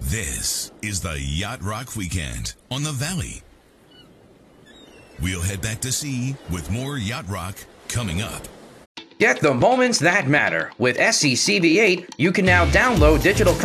This is the Yacht Rock Weekend on the Valley. We'll head back to sea with more Yacht Rock coming up. Get the moments that matter. With SCCV8, you can now download digital